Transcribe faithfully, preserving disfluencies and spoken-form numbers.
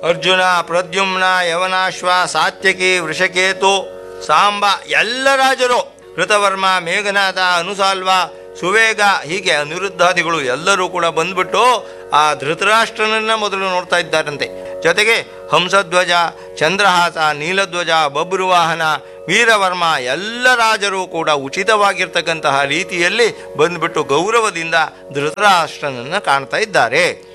ಅರ್ಜುನ, ಪ್ರದ್ಯುಮ್ನ, ಯವನಾಶ್ವ, ಸಾತ್ಯಕಿ, ವೃಷಕೇತು, ಸಾಂಬ ಎಲ್ಲ ರಾಜರು, ಋತವರ್ಮ, ಮೇಘನಾಥ, ಅನುಸಾಲ್ವ, ಸುವೇಗ, ಹೀಗೆ ಅನಿರುದ್ಧಾದಿಗಳು ಎಲ್ಲರೂ ಕೂಡ ಬಂದ್ಬಿಟ್ಟು ಆ ಧೃತರಾಷ್ಟ್ರನನ್ನ ಮೊದಲು ನೋಡ್ತಾ ಇದ್ದಾರಂತೆ. ಜೊತೆಗೆ ಹಂಸಧ್ವಜ, ಚಂದ್ರಹಾಸ, ನೀಲಧ್ವಜ, ಬಬ್ರುವಾಹನ, ವೀರವರ್ಮ ಎಲ್ಲ ರಾಜರು ಕೂಡ ಉಚಿತವಾಗಿರ್ತಕ್ಕಂತಹ ರೀತಿಯಲ್ಲಿ ಬಂದ್ಬಿಟ್ಟು ಗೌರವದಿಂದ ಧೃತರಾಷ್ಟ್ರನನ್ನು ಕಾಣ್ತಾ ಇದ್ದಾರೆ.